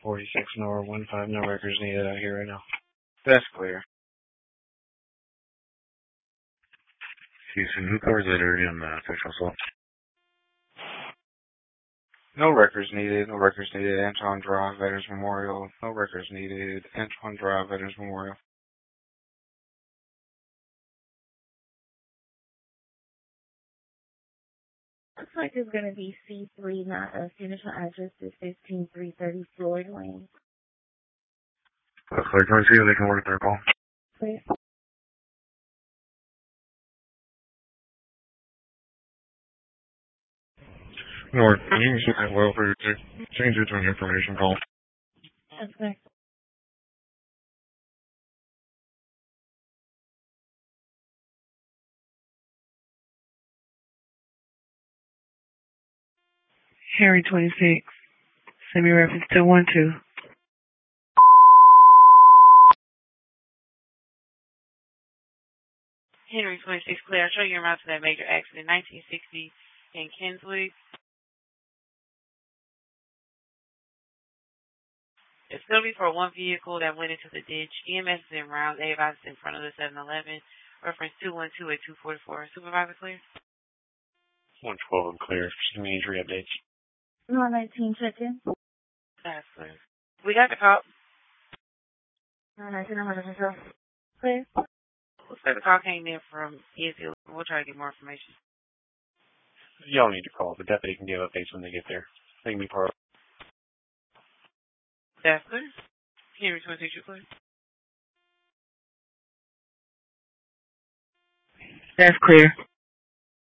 46 Nor 15, no records needed out here right now. That's clear. Houston, who covers that area in sexual assault? No records needed, no records needed. Antoine Drive, Veterans Memorial. No records needed. Antoine Drive, Veterans Memorial. Looks like it's going to be C3, not a signature address is 15330 Floyd Lane. Can we see if they can work their call? Please. No, you can see that well for you to change it to an information call. That's correct. Harry 26, semi-reference 212. Henry 26, Claire, I'll show you around to that major accident, 1960 in Kinswick. It's going to be for one vehicle that went into the ditch. EMS is in round A, advised in front of the 7-Eleven. Reference 212-8244. Supervisor Claire? 112, I'm clear. Just injury updates. 119, check-in. That's clear. We got the call. 119, I'm going to Clear. Looks like the call came in from ESL. We'll try to get more information. Y'all need to call. The deputy can give updates when they get there. They can be part of it. That's clear. Henry 26, you clear? That's clear.